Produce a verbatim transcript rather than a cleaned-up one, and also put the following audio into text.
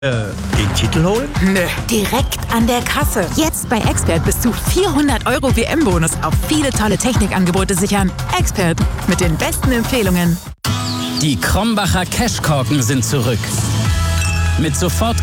Äh, den Titel holen? Nö, direkt an der Kasse. Jetzt bei Expert bis zu vierhundert Euro W M-Bonus auf viele tolle Technikangebote sichern. Expert, mit den besten Empfehlungen. Die Krombacher Cashkorken sind zurück. Mit sofort